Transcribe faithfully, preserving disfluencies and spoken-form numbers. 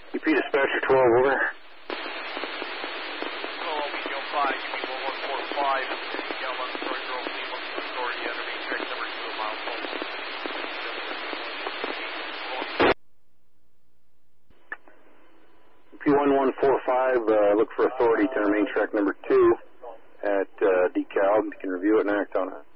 U P Dispatcher twelve, over. Oh, B G L five, U P one one four five, Gal one Story Girl, P one Authority, under main track number two, mile twelve. U P one one four five, uh, look for authority to enter main track number two at uh, DeKalb. You can review it and act on it.